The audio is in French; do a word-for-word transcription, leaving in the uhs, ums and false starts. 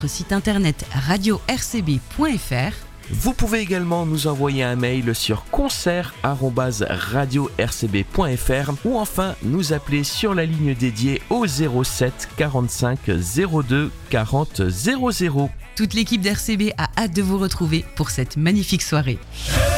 site internet radio r c b point f r. Vous pouvez également nous envoyer un mail sur concert arobase radio r c b point f r ou enfin nous appeler sur la ligne dédiée au zéro sept quarante-cinq zéro deux quarante zéro zéro. Toute l'équipe d'R C B a hâte de vous retrouver pour cette magnifique soirée.